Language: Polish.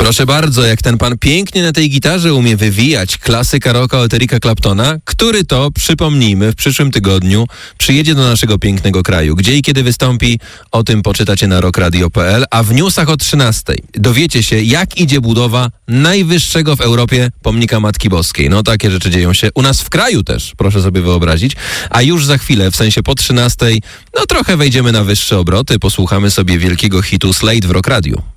Proszę bardzo, jak ten pan pięknie na tej gitarze umie wywijać klasyka rocka od Erika Claptona, który to, przypomnijmy, w przyszłym tygodniu przyjedzie do naszego pięknego kraju. Gdzie i kiedy wystąpi, o tym poczytacie na rockradio.pl, a w newsach o 13:00 dowiecie się, jak idzie budowa najwyższego w Europie pomnika Matki Boskiej. No takie rzeczy dzieją się u nas w kraju też, proszę sobie wyobrazić. A już za chwilę, w sensie po 13:00, no trochę wejdziemy na wyższe obroty, posłuchamy sobie wielkiego hitu Slade w Rock Radio.